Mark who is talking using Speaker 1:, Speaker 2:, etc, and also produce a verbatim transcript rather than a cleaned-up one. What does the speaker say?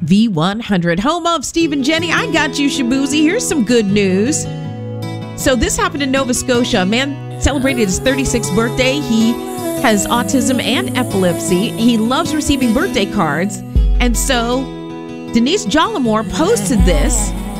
Speaker 1: V one hundred, home of Steve and Jenny. I got you, Shabuzi. Here's some good news. So this happened in Nova Scotia. A man celebrated his thirty-sixth birthday. He has autism and epilepsy. He loves receiving birthday cards. And so Denise Jollimore posted this